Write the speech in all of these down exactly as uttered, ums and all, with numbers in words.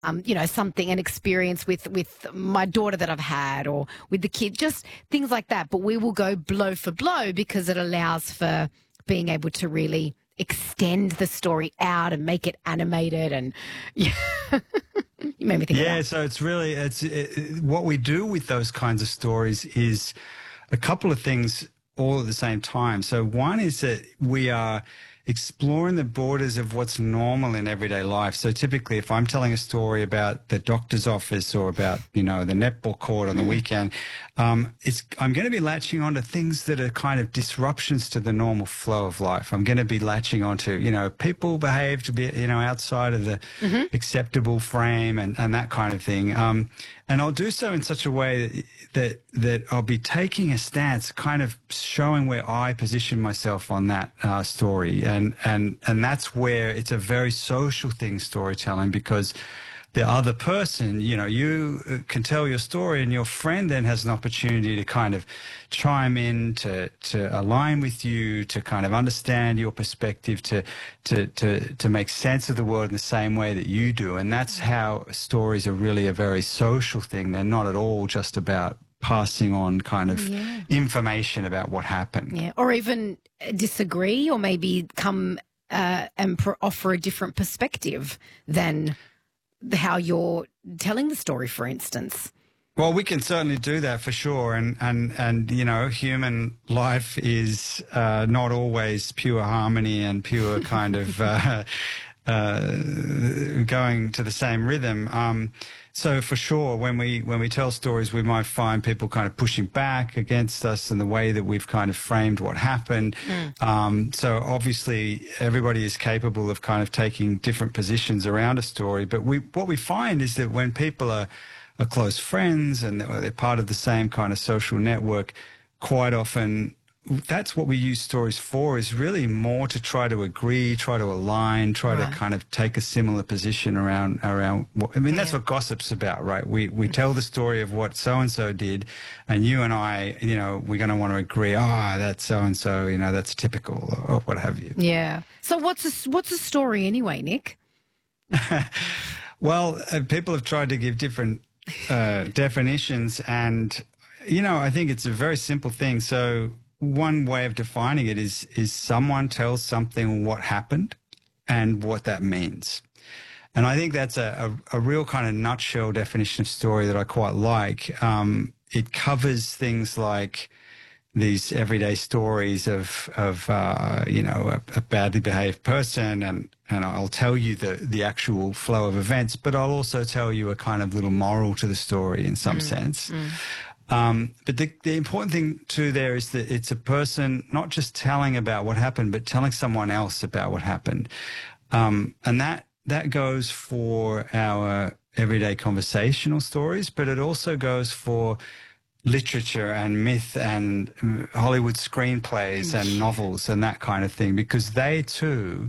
um, you know, something, an experience with, with my daughter that I've had or with the kid, just things like that. But we will go blow for blow because it allows for being able to really extend the story out and make it animated. And yeah, you made me think yeah, of that. so it's really, it's it, what we do with those kinds of stories is a couple of things all at the same time. So one is that we are exploring the borders of what's normal in everyday life. So typically, if I'm telling a story about the doctor's office or about, you know, the netball court on the weekend, um, it's I'm going to be latching onto things that are kind of disruptions to the normal flow of life. I'm going to be latching onto, you know, people behave to be, you know, outside of the mm-hmm. acceptable frame and, and that kind of thing. Um, and I'll do so in such a way that, that, that I'll be taking a stance, kind of showing where I position myself on that uh, story. And, and, and that's where it's a very social thing, storytelling, because the other person, you know, you can tell your story and your friend then has an opportunity to kind of chime in, to, to align with you, to kind of understand your perspective, to, to, to, to make sense of the world in the same way that you do. And that's how stories are really a very social thing. They're not at all just about passing on kind of yeah. information about what happened. Yeah, or even disagree or maybe come uh, and pro- offer a different perspective than how you're telling the story, for instance. Well, we can certainly do that for sure. And, and, and you know, human life is uh, not always pure harmony and pure kind of uh, uh, going to the same rhythm. Um, so for sure, when we when we tell stories, we might find people kind of pushing back against us and the way that we've kind of framed what happened. Mm. Um, so obviously, everybody is capable of kind of taking different positions around a story. But we what we find is that when people are, are close friends and they're part of the same kind of social network, quite often that's what we use stories for, is really more to try to agree, try to align, try right. to kind of take a similar position around, around what, I mean, that's yeah. what gossip's about, right? We, we tell the story of what so-and-so did, and you and I, you know, we're going to want to agree, oh, that's so-and-so, you know, that's typical, or what have you. Yeah. So what's a, what's a story anyway, Nick? Well, uh, people have tried to give different uh, definitions, and, you know, I think it's a very simple thing. So one way of defining it is is someone tells something what happened and what that means. And I think that's a, a, a real kind of nutshell definition of story that I quite like. Um, it covers things like these everyday stories of, of uh, you know, a, a badly behaved person, and, and I'll tell you the, the actual flow of events, but I'll also tell you a kind of little moral to the story in some mm. sense. Mm. Um, but the, the important thing too there is that it's a person not just telling about what happened, but telling someone else about what happened. Um, and that, that goes for our everyday conversational stories, but it also goes for literature and myth and Hollywood screenplays and novels and that kind of thing, because they too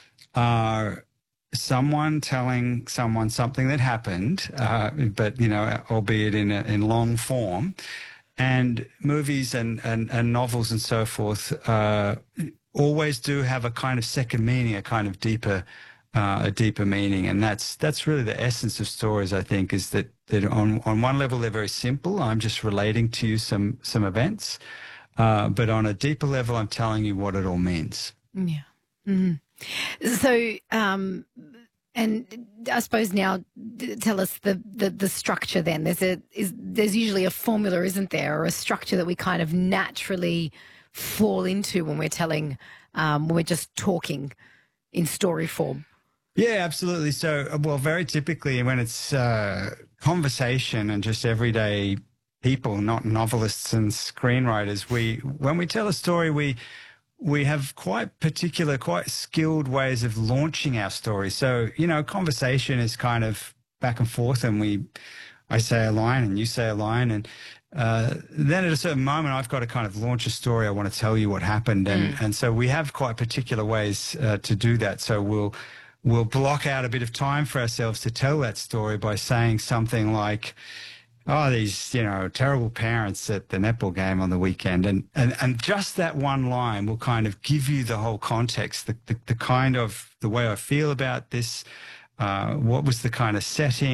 are someone telling someone something that happened, uh, but, you know, albeit in, a, in long form. And movies and, and, and novels and so forth uh, always do have a kind of second meaning, a kind of deeper uh, a deeper meaning. And that's that's really the essence of stories, I think, is that, that on, on one level they're very simple. I'm just relating to you some, some events. Uh, but on a deeper level, I'm telling you what it all means. Yeah. Mm-hmm. So, um, and I suppose now tell us the, the, the structure then. There's a is there's usually a formula, isn't there, or a structure that we kind of naturally fall into when we're telling, um, when we're just talking in story form. Yeah, absolutely. So, well, very typically when it's uh, conversation and just everyday people, not novelists and screenwriters, we when we tell a story, we we have quite particular, quite skilled ways of launching our story. So, you know, conversation is kind of back and forth, and we, I say a line and you say a line, and uh, then at a certain moment, I've got to kind of launch a story. I want to tell you what happened, and mm. and so we have quite particular ways uh, to do that. So we'll we'll block out a bit of time for ourselves to tell that story by saying something like, oh, these, you know, terrible parents at the netball game on the weekend. And, and, and just that one line will kind of give you the whole context, the, the, the kind of, the way I feel about this, Uh, what was the kind of setting?